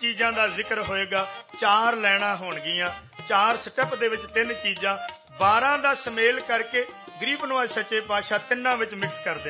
ਚੀਜ਼ਾਂ ਦਾ ਜ਼ਿਕਰ ਹੋਏਗਾ। 4 ਲਾਈਨਾਂ ਹੋਣਗੀਆਂ, 4 ਸਟੈਪ ਦੇ ਵਿੱਚ 3 ਚੀਜ਼ਾਂ, 12 ਦਾ ਸਮੇਲ ਕਰਕੇ ਗਰੀਬ ਨਵਾਜ਼ ਸੱਚੇ ਪਾਤਸ਼ਾਹ ਤਿੰਨਾਂ ਵਿੱਚ ਮਿਕਸ ਕਰ ਦੇਣਗੇ।